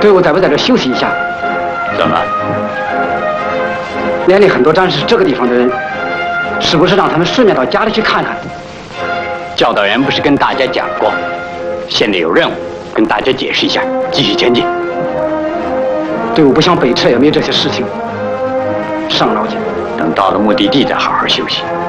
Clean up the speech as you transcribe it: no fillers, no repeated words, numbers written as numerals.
队伍在不在这休息一下？ 怎么？ 连里很多战士是这个地方的人，是不是让他们顺便到家里去看看？ 教导员不是跟大家讲过，现在有任务，跟大家解释一下，继续前进。 队伍不想北撤，也没这些事情。上老姐， 等到了目的地再好好休息。